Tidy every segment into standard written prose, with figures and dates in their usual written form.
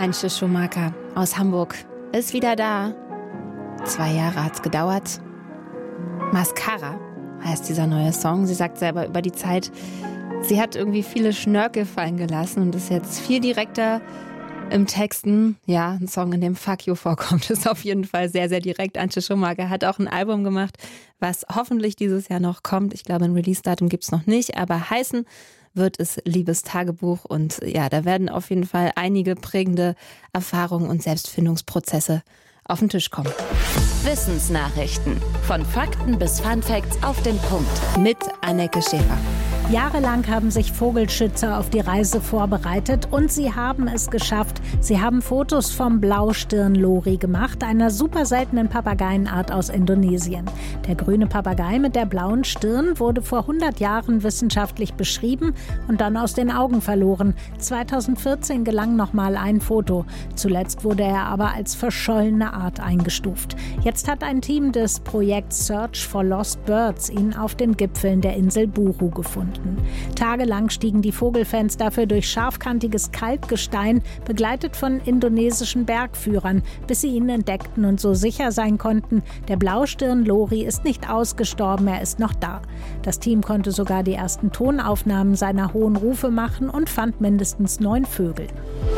Antje Schumacher aus Hamburg ist wieder da. 2 Jahre hat's gedauert. Mascara heißt dieser neue Song. Sie sagt selber über die Zeit, sie hat irgendwie viele Schnörkel fallen gelassen und ist jetzt viel direkter im Texten. Ja, ein Song, in dem Fuck You vorkommt, ist auf jeden Fall sehr, sehr direkt. Antje Schumacher hat auch ein Album gemacht, was hoffentlich dieses Jahr noch kommt. Ich glaube, ein Release-Datum gibt's noch nicht, aber heißen wird es Liebestagebuch. Und ja, da werden auf jeden Fall einige prägende Erfahrungen und Selbstfindungsprozesse auf den Tisch kommen. Wissensnachrichten. Von Fakten bis Funfacts auf den Punkt. Mit Anneke Schäfer. Jahrelang haben sich Vogelschützer auf die Reise vorbereitet und sie haben es geschafft. Sie haben Fotos vom Blaustirn-Lori gemacht, einer super seltenen Papageienart aus Indonesien. Der grüne Papagei mit der blauen Stirn wurde vor 100 Jahren wissenschaftlich beschrieben und dann aus den Augen verloren. 2014 gelang nochmal ein Foto. Zuletzt wurde er aber als verschollene Art eingestuft. Jetzt hat ein Team des Projekts Search for Lost Birds ihn auf den Gipfeln der Insel Buru gefunden. Tagelang stiegen die Vogelfans dafür durch scharfkantiges Kalkgestein, begleitet von indonesischen Bergführern, bis sie ihn entdeckten und so sicher sein konnten, der Blaustirn-Lori ist nicht ausgestorben, er ist noch da. Das Team konnte sogar die ersten Tonaufnahmen seiner hohen Rufe machen und fand mindestens 9 Vögel.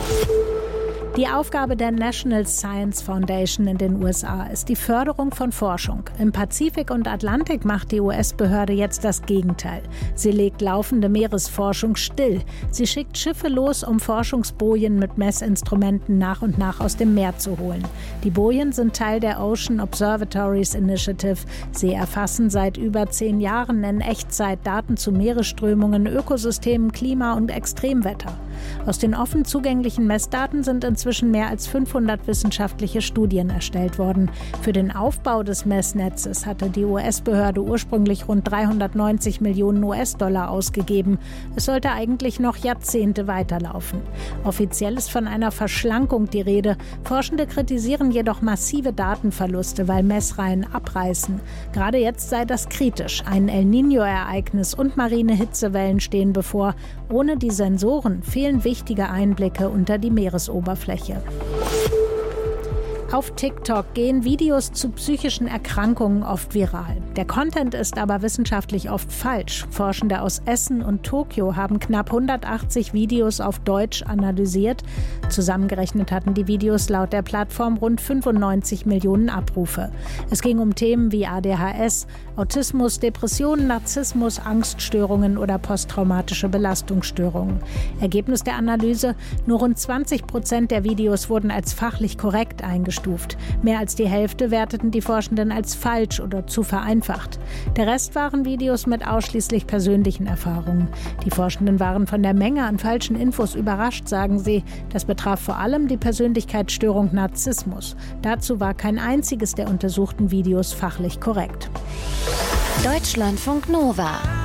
Die Aufgabe der National Science Foundation in den USA ist die Förderung von Forschung. Im Pazifik und Atlantik macht die US-Behörde jetzt das Gegenteil. Sie legt laufende Meeresforschung still. Sie schickt Schiffe los, um Forschungsbojen mit Messinstrumenten nach und nach aus dem Meer zu holen. Die Bojen sind Teil der Ocean Observatories Initiative. Sie erfassen seit über 10 Jahren in Echtzeit Daten zu Meeresströmungen, Ökosystemen, Klima und Extremwetter. Aus den offen zugänglichen Messdaten sind inzwischen mehr als 500 wissenschaftliche Studien erstellt worden. Für den Aufbau des Messnetzes hatte die US-Behörde ursprünglich rund 390 Millionen US-Dollar ausgegeben. Es sollte eigentlich noch Jahrzehnte weiterlaufen. Offiziell ist von einer Verschlankung die Rede. Forschende kritisieren jedoch massive Datenverluste, weil Messreihen abreißen. Gerade jetzt sei das kritisch. Ein El Niño-Ereignis und marine Hitzewellen stehen bevor. Ohne die Sensoren fehlen wichtige Einblicke unter die Meeresoberfläche. Auf TikTok gehen Videos zu psychischen Erkrankungen oft viral. Der Content ist aber wissenschaftlich oft falsch. Forschende aus Essen und Tokio haben knapp 180 Videos auf Deutsch analysiert. Zusammengerechnet hatten die Videos laut der Plattform rund 95 Millionen Abrufe. Es ging um Themen wie ADHS, Autismus, Depressionen, Narzissmus, Angststörungen oder posttraumatische Belastungsstörungen. Ergebnis der Analyse: Nur rund 20% der Videos wurden als fachlich korrekt eingestuft. Mehr als die Hälfte werteten die Forschenden als falsch oder zu vereinfacht. Der Rest waren Videos mit ausschließlich persönlichen Erfahrungen. Die Forschenden waren von der Menge an falschen Infos überrascht, sagen sie. Das betraf vor allem die Persönlichkeitsstörung Narzissmus. Dazu war kein einziges der untersuchten Videos fachlich korrekt. Deutschlandfunk Nova